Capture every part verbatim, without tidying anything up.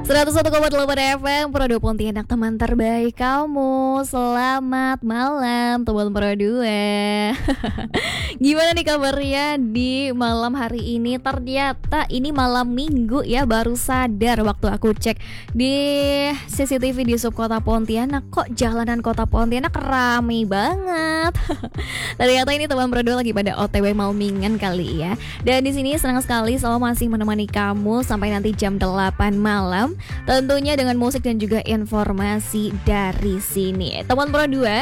seratus satu koma delapan F M Pro dua Pontianak, teman terbaik kamu. Selamat malam teman Pro dua. Gimana nih kabarnya di malam hari ini? Ternyata ini malam minggu ya. Baru sadar waktu aku cek di C C T V di subkota Pontianak, kok jalanan kota Pontianak rame banget. Ternyata ini teman Pro dua lagi pada O T W malmingan kali ya. Dan di sini senang sekali selalu masih menemani kamu sampai nanti jam delapan malam. Tentunya dengan musik dan juga informasi dari sini. Teman Pro dua,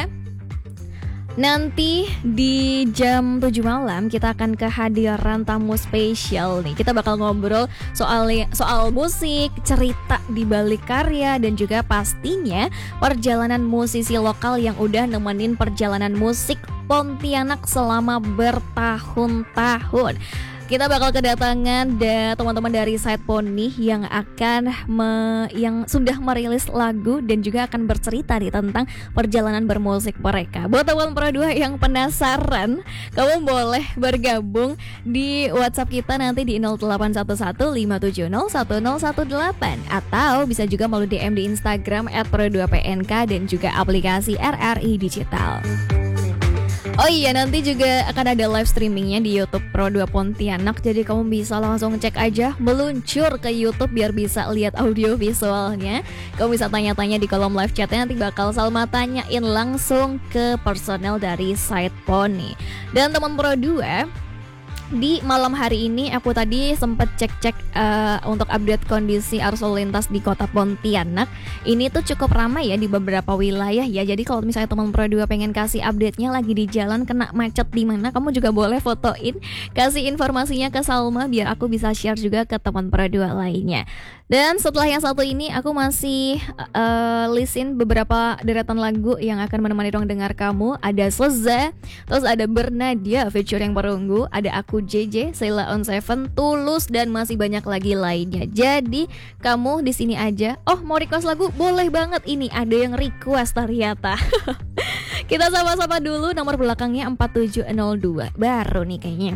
nanti di jam tujuh malam kita akan kehadiran tamu spesial nih. Kita bakal ngobrol soal soal musik, cerita di balik karya, dan juga pastinya perjalanan musisi lokal yang udah nemenin perjalanan musik Pontianak selama bertahun-tahun. Kita bakal kedatangan da, teman-teman dari Side Pony yang akan me, yang sudah merilis lagu dan juga akan bercerita nih tentang perjalanan bermusik mereka. Buat teman Pro dua yang penasaran, kamu boleh bergabung di WhatsApp kita nanti di nol delapan satu satu lima tujuh nol satu nol satu delapan, atau bisa juga melalui D M di Instagram et pro dua p n k dan juga aplikasi R R I Digital. Oh iya, nanti juga akan ada live streamingnya di YouTube Pro dua Pontianak. Jadi kamu bisa langsung cek aja, meluncur ke YouTube biar bisa lihat audio visualnya. Kamu bisa tanya-tanya di kolom live chatnya, nanti bakal Salma tanyain langsung ke personel dari Side Pony. Dan teman Pro dua, di malam hari ini aku tadi sempat cek-cek uh, untuk update kondisi arus lalu lintas di kota Pontianak. Ini tuh cukup ramai ya di beberapa wilayah ya. Jadi kalau misalnya teman Pro dua pengen kasih update-nya lagi di jalan kena macet di mana, kamu juga boleh fotoin, kasih informasinya ke Salma biar aku bisa share juga ke teman Pro dua lainnya. Dan setelah yang satu ini aku masih uh, listin beberapa deretan lagu yang akan menemani ruang dengar kamu. Ada Sleza, terus ada Bernadia featuring Perunggu, ada aku J J, Sheila on Seven, Tulus, dan masih banyak lagi lainnya. Jadi kamu di sini aja. Oh, mau request lagu? Boleh banget. Ini ada yang request ternyata. Kita sama-sama dulu, nomor belakangnya empat tujuh nol dua. Baru nih kayaknya.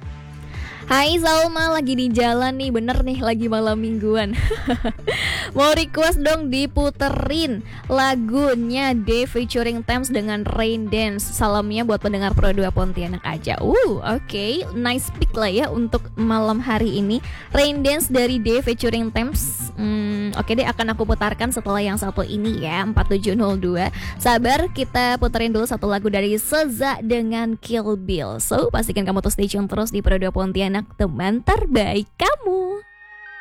Hai Salma, lagi di jalan nih, bener nih lagi malam mingguan. Mau request dong diputerin lagunya D featuring Thames dengan Rain Dance. Salamnya buat pendengar Pro dua Pontianak aja. Uh, oke, okay. Nice pick lah ya untuk malam hari ini. Rain Dance dari D featuring Thames. Hmm, oke okay deh, akan aku putarkan setelah yang satu ini ya, empat tujuh nol dua. Sabar, kita puterin dulu satu lagu dari Seza dengan Kill Bill. So, pastikan kamu tuh stay tune terus di Pro dua Pontianak, teman terbaik kamu.